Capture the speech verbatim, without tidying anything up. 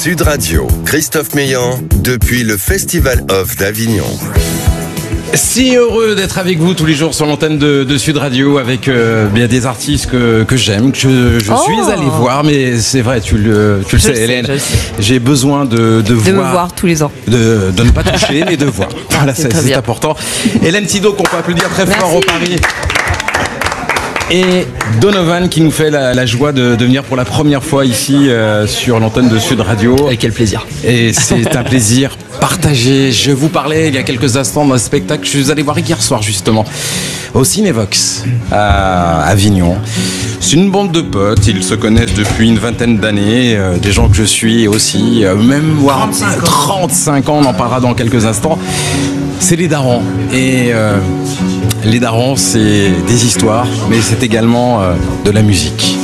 Sud Radio, Christophe Meillan, depuis le Festival Off d'Avignon. Si heureux d'être avec vous tous les jours sur l'antenne de, de Sud Radio avec euh, bien des artistes que, que j'aime, que je, je oh. suis allé voir, mais c'est vrai, tu le, tu le sais, sais, Hélène, je sais. j'ai besoin de, de, De voir, me voir tous les ans. de, de ne pas toucher, mais de voir. Voilà, C'est c'est, très c'est bien. important. Hélène Thido, qu'on peut applaudir très Merci. fort au Paris. Et Donovan qui nous fait la, la joie de, de venir pour la première fois ici euh, sur l'antenne de Sud Radio. Et quel plaisir. Et c'est un plaisir partagé. Je vous parlais il y a quelques instants d'un spectacle que je suis allé voir hier soir justement au Cinévox à Avignon. C'est une bande de potes, ils se connaissent depuis une vingtaine d'années, euh, des gens que je suis aussi, euh, même voire trente-cinq ans, on en parlera dans quelques instants. C'est les darons. Et euh, les darons, c'est des histoires, mais c'est également euh, de la musique.